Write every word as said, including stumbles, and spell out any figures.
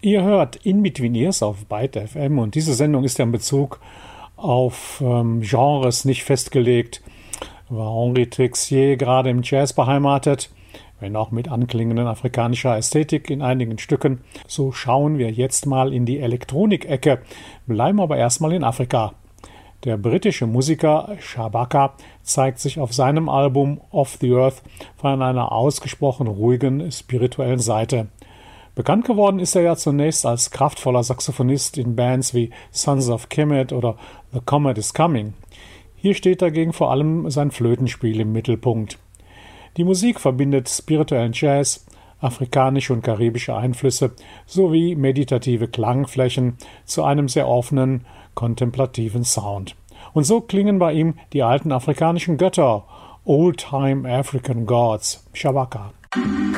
Ihr hört In Between Ears auf Byte F M und diese Sendung ist ja in Bezug auf ähm, Genres nicht festgelegt. War Henri Texier gerade im Jazz beheimatet, wenn auch mit anklingenden afrikanischer Ästhetik in einigen Stücken. So schauen wir jetzt mal in die Elektronik-Ecke, bleiben aber erstmal in Afrika. Der britische Musiker Shabaka zeigt sich auf seinem Album Off the Earth von einer ausgesprochen ruhigen, spirituellen Seite. Bekannt geworden ist er ja zunächst als kraftvoller Saxophonist in Bands wie Sons of Kemet oder The Comet is Coming. Hier steht dagegen vor allem sein Flötenspiel im Mittelpunkt. Die Musik verbindet spirituellen Jazz, afrikanische und karibische Einflüsse sowie meditative Klangflächen zu einem sehr offenen, kontemplativen Sound. Und so klingen bei ihm die alten afrikanischen Götter, Old-Time African Gods, Shabaka.